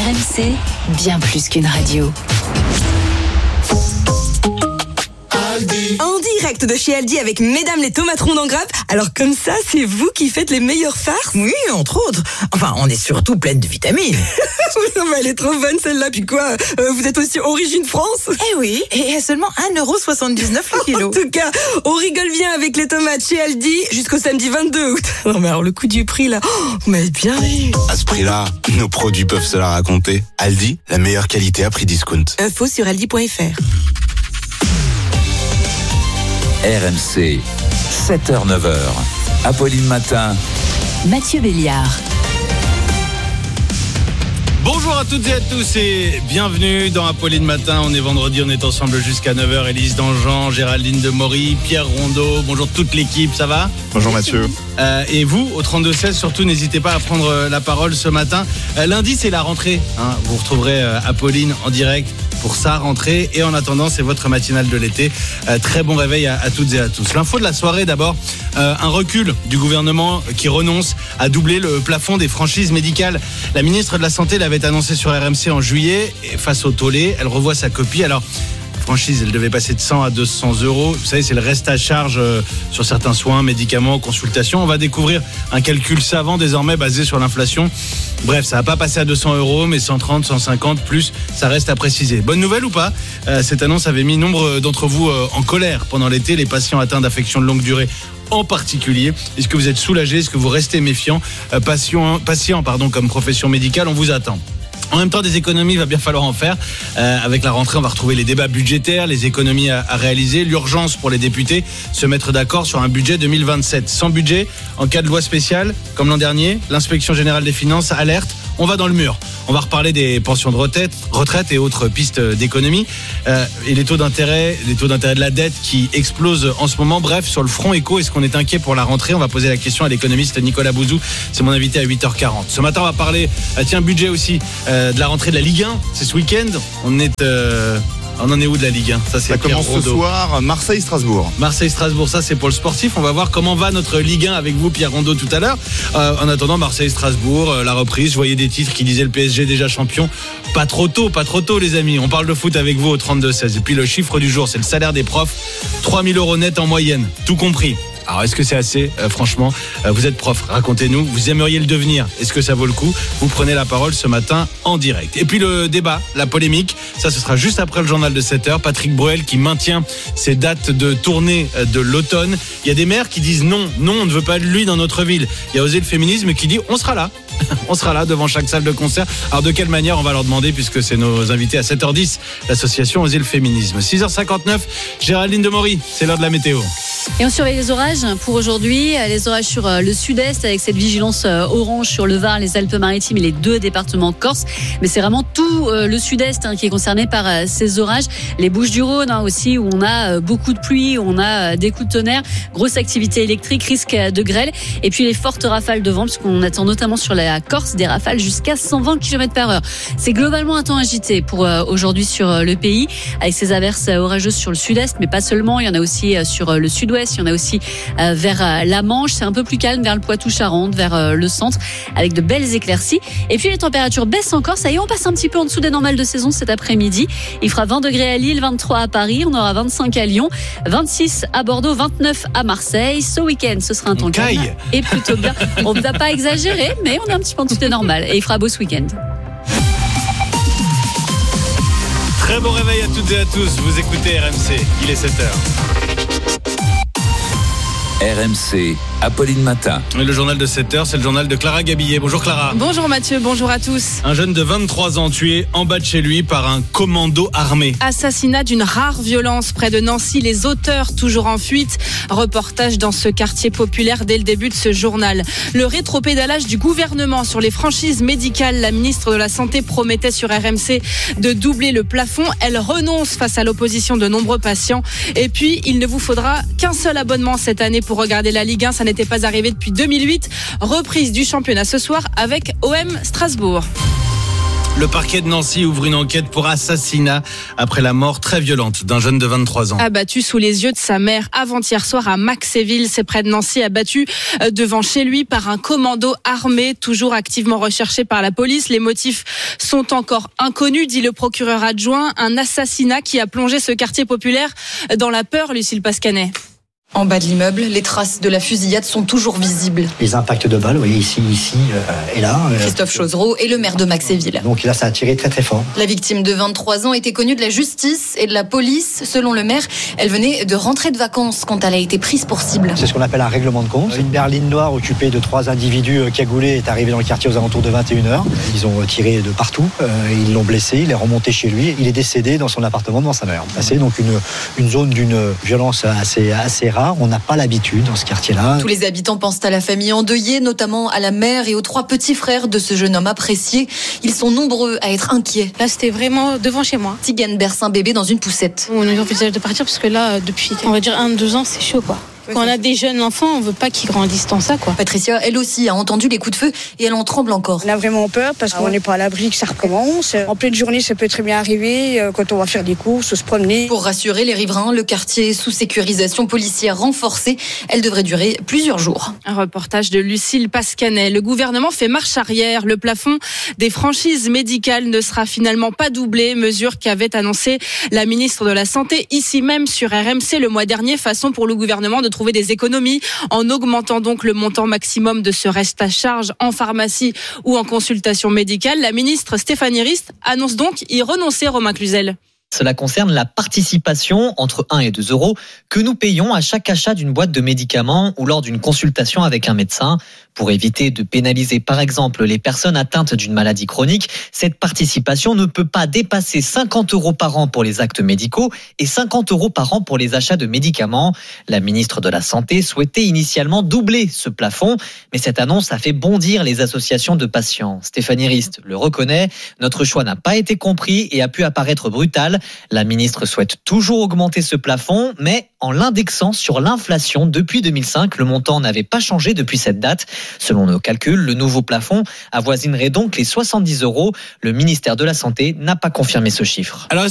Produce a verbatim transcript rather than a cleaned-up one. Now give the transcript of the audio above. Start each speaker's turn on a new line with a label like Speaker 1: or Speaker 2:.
Speaker 1: M C, bien plus qu'une radio.
Speaker 2: En direct de chez Aldi avec Mesdames les tomates rondes en grappe. Alors comme ça, c'est vous qui faites les meilleures farces?
Speaker 3: Oui, entre autres. Enfin, on est surtout pleine de vitamines.
Speaker 2: Non mais elle est trop bonne celle-là. Puis quoi, euh, vous êtes aussi origine France?
Speaker 3: Eh oui, et à seulement un euro soixante-dix-neuf le kilo.
Speaker 2: En tout cas, on rigole bien avec les tomates chez Aldi jusqu'au samedi vingt-deux août. Non mais alors le coup du prix là, oh, vous m'avez bien eu.
Speaker 4: À ce prix-là, nos produits peuvent se la raconter. Aldi, la meilleure qualité à prix discount.
Speaker 2: Info sur aldi point f r.
Speaker 5: R M C, sept heures neuf heures. Apolline Matin.
Speaker 1: Mathieu Béliard.
Speaker 6: Bonjour à toutes et à tous et bienvenue dans Apolline Matin. On est vendredi, on est ensemble jusqu'à neuf heures. Élise Dangean, Géraldine Demory, Pierre Rondeau. Bonjour toute l'équipe, ça va?
Speaker 7: Bonjour Mathieu.
Speaker 6: Euh, et vous, au trente-deux seize, surtout n'hésitez pas à prendre la parole ce matin. Euh, lundi, c'est la rentrée. Hein. Vous retrouverez euh, Apolline en direct pour sa rentrée. Et en attendant, c'est votre matinale de l'été. Euh, très bon réveil à, à toutes et à tous. L'info de la soirée d'abord, euh, un recul du gouvernement qui renonce à doubler le plafond des franchises médicales. La ministre de la Santé l'avait annoncé sur R M C en juillet. Et face au tollé, elle revoit sa copie. Alors, franchise, elle devait passer de cent à deux cents euros. Vous savez, c'est le reste à charge euh, sur certains soins, médicaments, consultations. On va découvrir un calcul savant désormais basé sur l'inflation. Bref, ça va pas passer à deux cents euros, mais cent trente, cent cinquante plus, ça reste à préciser. Bonne nouvelle ou pas? euh, Cette annonce avait mis nombre d'entre vous euh, en colère pendant l'été, les patients atteints d'affections de longue durée en particulier. Est-ce que vous êtes soulagés? Est-ce que vous restez méfiants? euh, Patient, patient pardon, comme profession médicale, on vous attend. En même temps, des économies, il va bien falloir en faire. Euh, avec la rentrée, on va retrouver les débats budgétaires, les économies à, à réaliser, l'urgence pour les députés, se mettre d'accord sur un budget deux mille vingt-sept. Sans budget, en cas de loi spéciale, comme l'an dernier, l'inspection générale des finances alerte, on va dans le mur. On va reparler des pensions de retraite, retraite et autres pistes d'économie. Euh, et les taux d'intérêt, les taux d'intérêt de la dette qui explosent en ce moment. Bref, sur le front éco, est-ce qu'on est inquiet pour la rentrée? On va poser la question à l'économiste Nicolas Bouzou. C'est mon invité à huit heures quarante. Ce matin, on va parler, euh, tiens, budget aussi, euh, de la rentrée de la Ligue un. C'est ce week-end. On est... Euh, On en est où de la Ligue un? Ça, c'est
Speaker 7: ça commence ce soir, Marseille-Strasbourg.
Speaker 6: Marseille-Strasbourg, ça c'est pour le sportif. On va voir comment va notre Ligue un avec vous, Pierre Rondeau, tout à l'heure. Euh, en attendant, Marseille-Strasbourg, euh, la reprise. Je voyais des titres qui disaient le P S G déjà champion. Pas trop tôt, pas trop tôt les amis. On parle de foot avec vous au trente-deux seize. Et puis le chiffre du jour, c'est le salaire des profs. trois mille euros net en moyenne, tout compris. Alors est-ce que c'est assez? euh, Franchement, euh, vous êtes prof, racontez-nous, vous aimeriez le devenir, est-ce que ça vaut le coup? Vous prenez la parole ce matin en direct. Et puis le débat, la polémique, ça ce sera juste après le journal de sept heures. Patrick Bruel qui maintient ses dates de tournée de l'automne. Il y a des maires qui disent non, non, on ne veut pas de lui dans notre ville. Il y a Osez le féminisme qui dit on sera là. On sera là devant chaque salle de concert. Alors de quelle manière, on va leur demander, puisque c'est nos invités à sept heures dix, l'association Osez le féminisme. six heures cinquante-neuf, Géraldine Demory, c'est l'heure de la météo.
Speaker 8: Et on surveille les orages pour aujourd'hui. Les orages sur le sud-est avec cette vigilance orange sur le Var, les Alpes-Maritimes et les deux départements corse. Mais c'est vraiment tout le sud-est qui est concerné par ces orages. Les Bouches-du-Rhône aussi, où on a beaucoup de pluie, où on a des coups de tonnerre, grosse activité électrique, risque de grêle. Et puis les fortes rafales de vent, puisqu'on attend notamment sur la Corse des rafales jusqu'à cent vingt kilomètres par heure. C'est globalement un temps agité pour aujourd'hui sur le pays, avec ces averses orageuses sur le sud-est, mais pas seulement. Il y en a aussi sur le sud-ouest, il y en a aussi vers la Manche. C'est un peu plus calme vers le Poitou-Charentes, vers le centre, avec de belles éclaircies. Et puis les températures baissent encore. Ça y est, on passe un petit peu en dessous des normales de saison cet après-midi. Il fera vingt degrés à Lille, vingt-trois à Paris, on aura vingt-cinq à Lyon, vingt-six à Bordeaux, vingt-neuf à Marseille. Ce week-end, ce sera un temps calme et plutôt bien. On ne va pas exagérer, mais on est un petit peu en dessous des normales. Et il fera beau ce week-end.
Speaker 6: Très bon réveil à toutes et à tous. Vous écoutez R M C, il est sept heures.
Speaker 5: R M C, Apolline Matin.
Speaker 6: Et le journal de sept heures, c'est le journal de Clara Gabillet. Bonjour Clara.
Speaker 9: Bonjour Mathieu, bonjour à tous.
Speaker 6: Un jeune de vingt-trois ans tué en bas de chez lui par un commando armé.
Speaker 9: Assassinat d'une rare violence près de Nancy, les auteurs toujours en fuite. Reportage dans ce quartier populaire dès le début de ce journal. Le rétropédalage du gouvernement sur les franchises médicales. La ministre de la Santé promettait sur R M C de doubler le plafond. Elle renonce face à l'opposition de nombreux patients. Et puis, il ne vous faudra qu'un seul abonnement cette année pour regarder la Ligue un. Ça n'était pas arrivé depuis deux mille huit. Reprise du championnat ce soir avec O M Strasbourg.
Speaker 6: Le parquet de Nancy ouvre une enquête pour assassinat après la mort très violente d'un jeune de vingt-trois ans.
Speaker 9: Abattu sous les yeux de sa mère avant-hier soir à Maxéville, c'est près de Nancy, abattu devant chez lui par un commando armé, toujours activement recherché par la police. Les motifs sont encore inconnus, dit le procureur adjoint. Un assassinat qui a plongé ce quartier populaire dans la peur, Lucille Pascanet.
Speaker 10: En bas de l'immeuble, les traces de la fusillade sont toujours visibles.
Speaker 11: Les impacts de balles, vous voyez ici, ici euh, et là. Euh,
Speaker 10: Christophe Chauzereau est le maire de Maxéville.
Speaker 11: Donc là, ça a tiré très très fort.
Speaker 10: La victime de vingt-trois ans était connue de la justice et de la police. Selon le maire, elle venait de rentrer de vacances quand elle a été prise pour cible.
Speaker 11: C'est ce qu'on appelle un règlement de compte. Une berline noire occupée de trois individus cagoulés est arrivée dans le quartier aux alentours de vingt et une heures. Ils ont tiré de partout, euh, ils l'ont blessé, il est remonté chez lui. Il est décédé dans son appartement devant sa mère. C'est donc une, une zone d'une violence assez, assez rare. On n'a pas l'habitude dans ce quartier-là.
Speaker 10: Tous les habitants pensent à la famille endeuillée, notamment à la mère et aux trois petits frères de ce jeune homme apprécié. Ils sont nombreux à être inquiets.
Speaker 12: Là, c'était vraiment devant chez moi.
Speaker 10: Tigane berce un bébé dans une poussette.
Speaker 12: On envisage de partir parce que là, depuis, on va dire un, deux ans, c'est chaud, quoi. Quand on a des jeunes enfants, on veut pas qu'ils grandissent dans ça, quoi.
Speaker 10: Patricia, elle aussi, a entendu les coups de feu et elle en tremble encore.
Speaker 13: On a vraiment peur parce qu'on n'est pas à l'abri que ça recommence. En pleine journée, ça peut très bien arriver quand on va faire des courses, se promener.
Speaker 10: Pour rassurer les riverains, le quartier est sous sécurisation policière renforcée. Elle devrait durer plusieurs jours.
Speaker 9: Un reportage de Lucille Pascanet. Le gouvernement fait marche arrière. Le plafond des franchises médicales ne sera finalement pas doublé, mesure qu'avait annoncé la ministre de la Santé ici même sur R M C le mois dernier. Façon pour le gouvernement de trouver des économies en augmentant donc le montant maximum de ce reste à charge en pharmacie ou en consultation médicale. La ministre Stéphanie Rist annonce donc y renoncer, Romain Cluzel.
Speaker 14: Cela concerne la participation entre un et deux euros que nous payons à chaque achat d'une boîte de médicaments ou lors d'une consultation avec un médecin. Pour éviter de pénaliser par exemple les personnes atteintes d'une maladie chronique, cette participation ne peut pas dépasser cinquante euros par an pour les actes médicaux et cinquante euros par an pour les achats de médicaments. La ministre de la Santé souhaitait initialement doubler ce plafond, mais cette annonce a fait bondir les associations de patients. Stéphanie Rist le reconnaît, notre choix n'a pas été compris et a pu apparaître brutal. La ministre souhaite toujours augmenter ce plafond, mais en l'indexant sur l'inflation depuis deux mille cinq. Le montant n'avait pas changé depuis cette date. Selon nos calculs, le nouveau plafond avoisinerait donc les soixante-dix euros. Le ministère de la Santé n'a pas confirmé ce chiffre.
Speaker 6: Alors,